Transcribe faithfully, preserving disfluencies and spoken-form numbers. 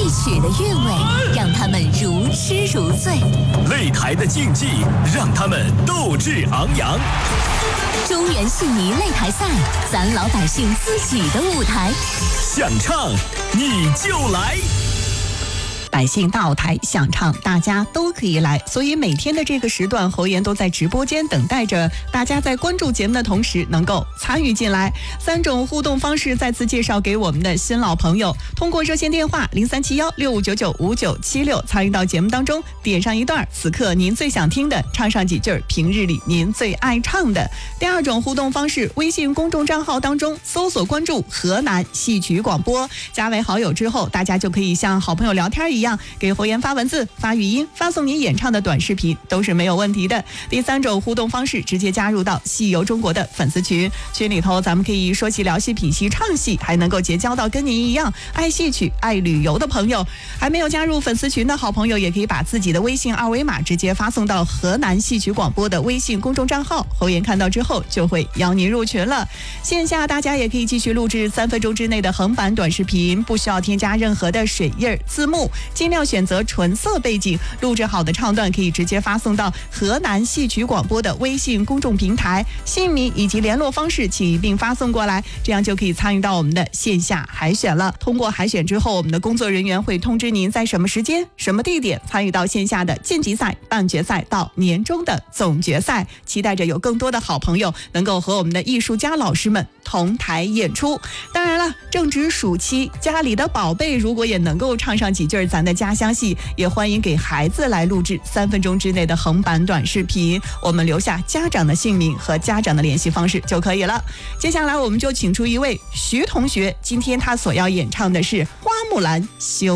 戏曲的韵味让他们如痴如醉， 擂台的竞技让他们斗志昂扬。 中原戏迷擂台赛，咱老百姓自己的舞台， 想唱你就来。 百姓大舞台想唱，大家都可以来，所以每天的这个时段，侯岩都在直播间等待着大家在关注节目的同时能够参与进来。三种互动方式再次介绍给我们的新老朋友，通过热线电话零三七幺六五九九五九七六参与到节目当中，点上一段此刻您最想听的，唱上几句平日里您最爱唱的。第二种互动方式，微信公众账号当中搜索关注河南戏曲广播，加为好友之后，大家就可以像好朋友聊天一样一样给侯岩发文字、发语音、发送你演唱的短视频都是没有问题的。第三种互动方式，直接加入到戏游中国的粉丝群，群里头咱们可以说戏聊戏品戏唱戏，还能够结交到跟您一样爱戏曲爱旅游的朋友。还没有加入粉丝群的好朋友，也可以把自己的微信二维码直接发送到河南戏曲广播的微信公众账号，侯岩看到之后就会邀您入群了。线下大家也可以继续录制三分钟之内的横版短视频，不需要添加任何的水印字幕，尽量选择纯色背景，录制好的唱段可以直接发送到河南戏曲广播的微信公众平台，姓名以及联络方式请一并发送过来，这样就可以参与到我们的线下海选了。通过海选之后，我们的工作人员会通知您在什么时间、什么地点参与到线下的晋级赛、半决赛到年终的总决赛。期待着有更多的好朋友能够和我们的艺术家老师们同台演出。当然了，正值暑期，家里的宝贝如果也能够唱上几句咱的家乡戏，也欢迎给孩子来录制三分钟之内的横版短视频，我们留下家长的姓名和家长的联系方式就可以了。接下来我们就请出一位徐同学，今天他所要演唱的是花木兰修